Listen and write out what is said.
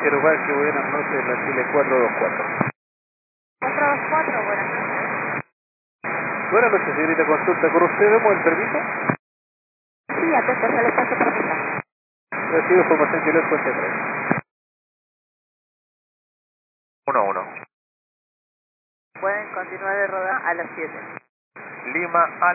Cherubaque, buenas noches, la Chile 424. 424, buenas noches. Buenas noches, señorita, consulta con usted, ¿vemos el permiso? Sí, atento, se le paso permiso. Recibo información que le cuente 3. 1-1. Pueden continuar de rodar a las 7. Lima,